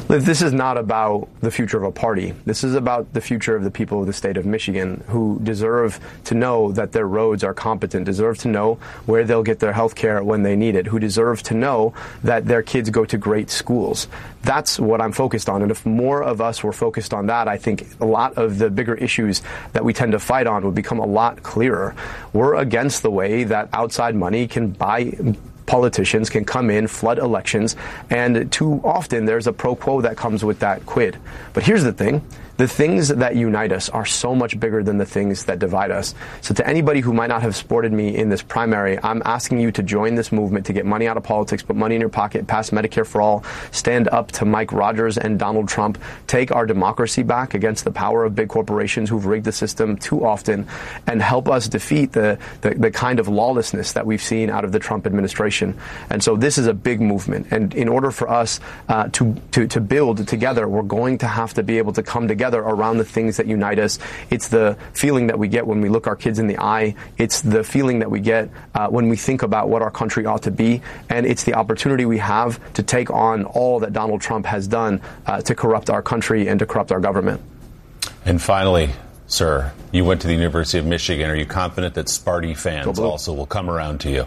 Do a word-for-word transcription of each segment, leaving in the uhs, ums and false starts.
This is not about the future of a party. This is about the future of the people of the state of Michigan, who deserve to know that their roads are competent, deserve to know where they'll get their health care when they need it, who deserve to know that their kids go to great schools. That's what I'm focused on. And if more of us were focused on that, I think a lot of the bigger issues that we tend to fight on would become a lot clearer. We're against the way that outside money can buy politicians, can come in, flood elections, and too often there's a pro quo that comes with that quid. But here's the thing. The things that unite us are so much bigger than the things that divide us. So to anybody who might not have supported me in this primary, I'm asking you to join this movement, to get money out of politics, put money in your pocket, pass Medicare for all, stand up to Mike Rogers and Donald Trump, take our democracy back against the power of big corporations who've rigged the system too often, and help us defeat the, the, the kind of lawlessness that we've seen out of the Trump administration. And so this is a big movement. And in order for us uh, to, to, to build together, we're going to have to be able to come together around the things that unite us. It's the feeling that we get when we look our kids in the eye. It's the feeling that we get uh, when we think about what our country ought to be. And it's the opportunity we have to take on all that Donald Trump has done uh, to corrupt our country and to corrupt our government. And finally, sir, you went to the University of Michigan. Are you confident that Sparty fans also will come around to you?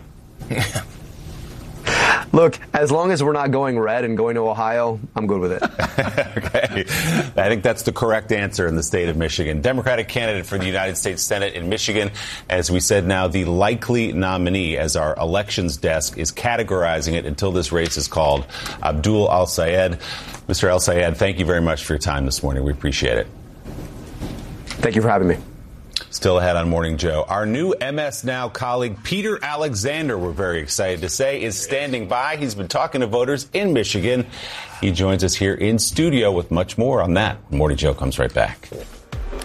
Look, as long as we're not going red and going to Ohio, I'm good with it. Okay. I think that's the correct answer in the state of Michigan. Democratic candidate for the United States Senate in Michigan. As we said, now the likely nominee, as our elections desk is categorizing it until this race is called, Abdul El-Sayed. Mister El-Sayed, thank you very much for your time this morning. We appreciate it. Thank you for having me. Still ahead on Morning Joe, our new M S Now colleague, Peter Alexander, we're very excited to say, is standing by. He's been talking to voters in Michigan. He joins us here in studio with much more on that. Morning Joe comes right back.